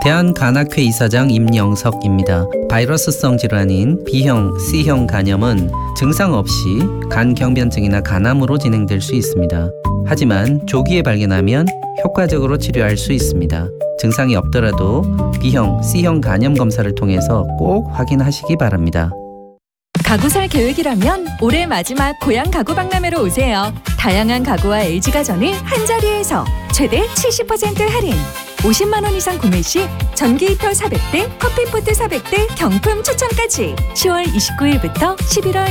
대한간학회 이사장 임영석입니다. 바이러스성 질환인 B형, C형 간염은 증상 없이 간경변증이나 간암으로 진행될 수 있습니다. 하지만 조기에 발견하면 효과적으로 치료할 수 있습니다. 증상이 없더라도 B형, C형 간염 검사를 통해서 꼭 확인하시기 바랍니다. 가구 살 계획이라면 올해 마지막 고향 가구 박람회로 오세요. 다양한 가구와 LG가전을 한자리에서 최대 70% 할인. 50만 원 이상 구매 시 전기 히터 400대, 커피포트 400대 경품 추첨까지 10월 29일부터 11월